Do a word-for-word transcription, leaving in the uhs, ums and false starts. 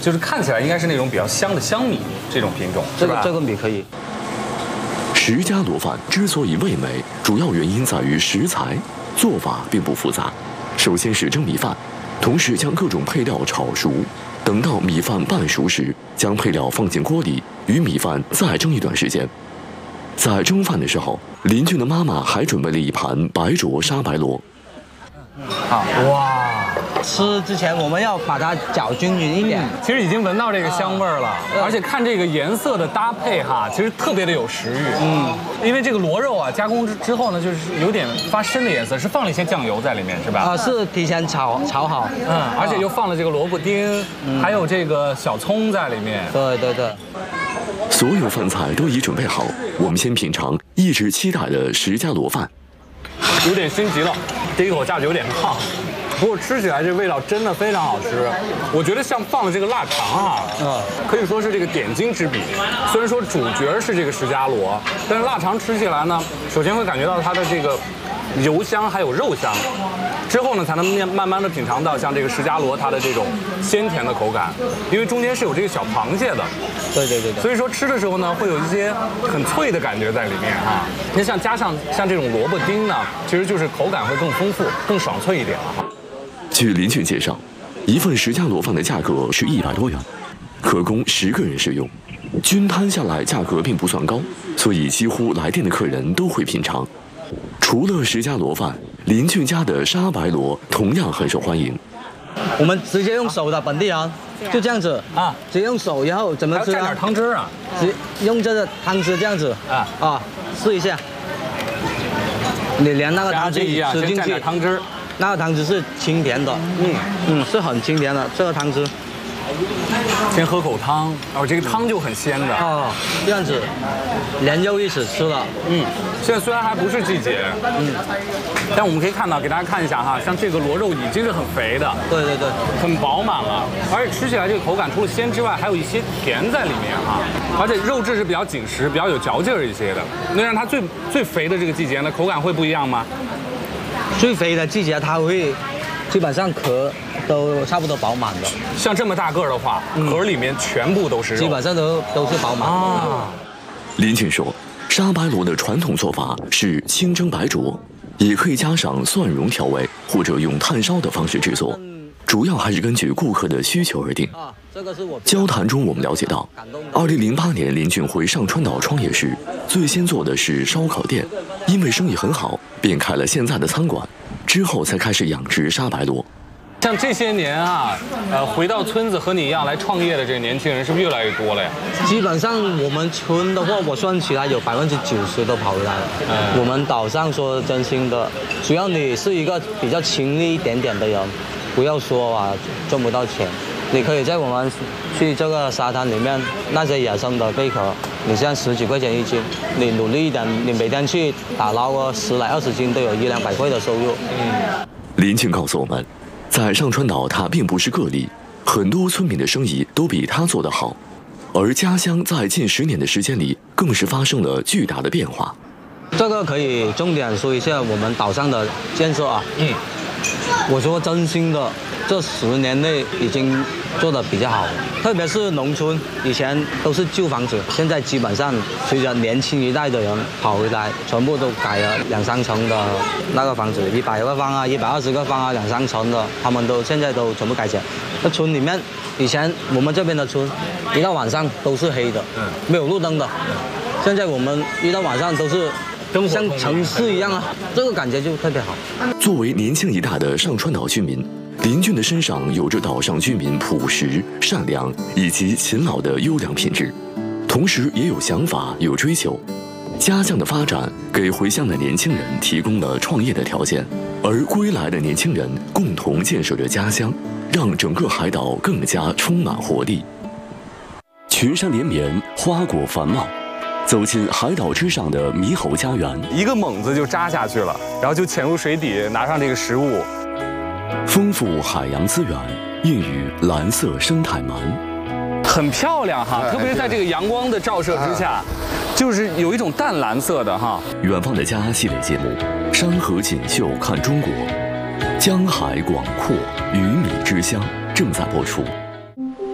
就是看起来应该是那种比较香的香米这种品种， 这个这个米可以。 石家螺饭之所以味美，主要原因在于食材，做法并不复杂。首先是蒸米饭，同时将各种配料炒熟。等到米饭半熟时，将配料放进锅里，与米饭再蒸一段时间。在蒸饭的时候，林俊的妈妈还准备了一盘白灼沙白螺。 好哇！吃之前我们要把它搅均匀一点。嗯、 其实已经闻到这个香味儿了，嗯、而且看这个颜色的搭配哈，其实特别的有食欲。嗯，因为这个螺肉啊加工之之后呢，就是有点发深的颜色，是放了一些酱油在里面是吧？ 啊，是提前炒炒好。 嗯，而且又放了这个萝卜丁，嗯、还有这个小葱在里面。 对对对。 所有饭菜都已准备好，我们先品尝一直期待的石家螺饭。 有点心急了，第一口下去有点烫。不过吃起来这味道真的非常好吃，我觉得像放了这个腊肠啊，嗯，可以说是这个点睛之笔。虽然说主角是这个石家螺，但是腊肠吃起来呢，首先会感觉到它的这个油香还有肉香，之后呢才能慢慢的品尝到像这个石家螺它的这种鲜甜的口感，因为中间是有这个小螃蟹的。 对对对对。 所以说吃的时候呢，会有一些很脆的感觉在里面啊。那像加上像这种萝卜丁呢，其实就是口感会更丰富、更爽脆一点啊。 据林俊介绍，一份石家螺饭的价格是一百多元，可供十个人食用。均摊下来价格并不算高，所以几乎来店的客人都会品尝。除了石家螺饭，林俊家的沙白螺同样很受欢迎。 我们直接用手的本地人，就这样子啊，直接用手，然后怎么吃呢？ 还要蘸点汤汁啊， 直用这个汤汁这样子啊啊，试一下。你连那个汤汁吃进去， 汤汁。 那个汤汁是清甜的，嗯嗯，是很清甜的。这个汤汁， 先喝口汤，哦，这个汤就很鲜的哦，这样子，连肉一起吃了， 嗯。现在虽然还不是季节，嗯，但我们可以看到，给大家看一下哈，像这个螺肉已经是很肥的， 对对对， 很饱满了，而且吃起来这个口感除了鲜之外，还有一些甜在里面哈，而且肉质是比较紧实、比较有嚼劲儿一些的。那让它最最肥的这个季节呢，口感会不一样吗？ 最肥的季节，它会基本上壳都差不多饱满的。 像这么大个儿的话，嗯、壳里面全部都是肉， 基本上都都是饱满啊。 林俊说，沙白螺的传统做法是清蒸白灼，也可以加上蒜蓉调味，或者用炭烧的方式制作。主要还是根据顾客的需求而定。交谈中我们了解到，二零零八年林俊回上川岛创业时，最先做的是烧烤店，因为生意很好，便开了现在的餐馆，之后才开始养殖沙白螺。 像这些年啊，呃，回到村子和你一样来创业的这个年轻人是不是越来越多了呀？ 基本上我们村的话，我算起来有百分之九十都跑回来了。嗯、我们岛上说真心的，只要你是一个比较勤力一点点的人，不要说啊赚不到钱，你可以在我们去这个沙滩里面那些野生的贝壳，你现在十几块钱一斤，你努力一点，你每天去打捞个十来二十斤，都有一两百块的收入。嗯， 林俊告诉我们，在上川岛他并不是个例，很多村民的生意都比他做得好，而家乡在近十年的时间里更是发生了巨大的变化。 这个可以重点说一下我们岛上的建设啊。嗯，我说真心的，这十年内已经做得比较好，特别是农村，以前都是旧房子，现在基本上随着年轻一代的人跑回来，全部都改了两三层的那个房子，一百个方啊，一百二十个方啊，两三层的，他们都现在都全部改起来。那村里面，以前我们这边的村，一到晚上都是黑的，没有路灯的，现在我们一到晚上都是。像城市一样啊，这个感觉就特别好。 作为年轻一代的上川岛居民，林俊的身上有着岛上居民朴实、善良以及勤劳的优良品质，同时也有想法、有追求。家乡的发展给回乡的年轻人提供了创业的条件，而归来的年轻人共同建设着家乡，让整个海岛更加充满活力。群山连绵，花果繁茂。走进海岛之上的猕猴家园， 一个猛子就扎下去了，然后就潜入水底拿上这个食物。 丰富海洋资源，孕育蓝色生态门， 很漂亮哈，特别是在这个阳光的照射之下，就是有一种淡蓝色的哈。 远方的家系列节目，山河锦绣看中国，江海广阔，鱼米之乡正在播出。